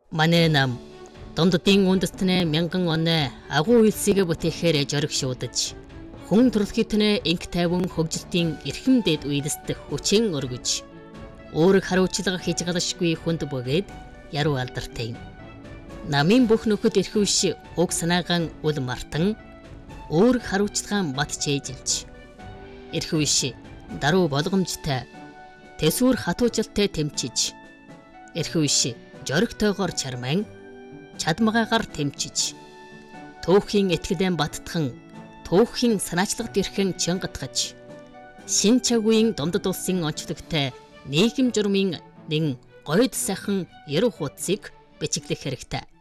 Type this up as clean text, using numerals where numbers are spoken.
Манай нам Дунддын үндэстнээ 1000 оны агуу үйлсийг бүтээхээр жориг шуудаж хүн төрөлхтнээ инх тайван хөгжилтийн эрхэм дэд үйлсдэх хүчин өргөж өөрөг хариуцлага хийж галашгүй хүнд бөгөөд яруу алдартай. Намын бүх нөхөд эрхвш уг санаагаан үл мартан өөрөг хариуцлагаан бат чэйжилж эрхвш даруй болгомжтой тэсвэр хатуужилтай тэмчиж эрхвш жоригтойгоор чарман чадмагаагаар тэмчиж түүхийн этгэлэн баттхан түүхийн санаачлагт ирхэн чангатгаж шин чагүйн дундад улсын онцлогтой нийгэм журмын нэг гойд сайхан яруу хуудсыг бичиглэх хэрэгтэй.